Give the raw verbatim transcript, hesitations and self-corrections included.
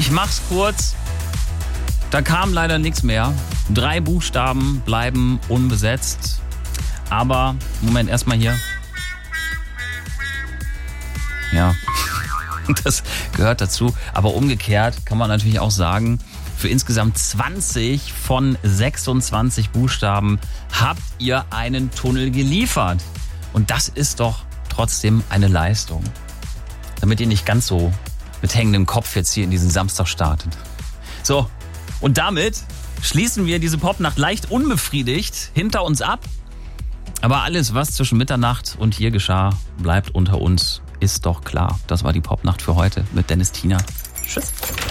Ich mach's kurz. Da kam leider nichts mehr. Drei Buchstaben bleiben unbesetzt. Aber, Moment, erstmal hier. Ja, das gehört dazu. Aber umgekehrt kann man natürlich auch sagen, für insgesamt zwanzig von sechsundzwanzig Buchstaben habt ihr einen Tunnel geliefert. Und das ist doch trotzdem eine Leistung. Damit ihr nicht ganz so mit hängendem Kopf jetzt hier in diesen Samstag startet. So, und damit schließen wir diese Popnacht leicht unbefriedigt hinter uns ab. Aber alles, was zwischen Mitternacht und hier geschah, bleibt unter uns, ist doch klar. Das war die Popnacht für heute mit Dennis Tiener. Tschüss.